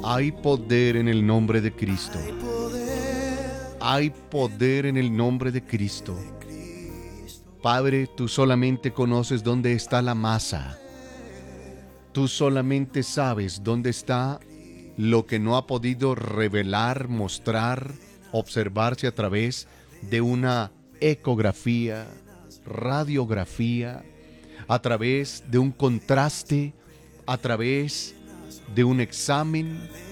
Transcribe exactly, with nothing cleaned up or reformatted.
Hay poder en el nombre de Cristo. Hay poder en el nombre de Cristo. Padre, tú solamente conoces dónde está la masa. Tú solamente sabes dónde está lo que no ha podido revelar, mostrar, observarse a través de una ecografía, radiografía, a través de un contraste, a través de un examen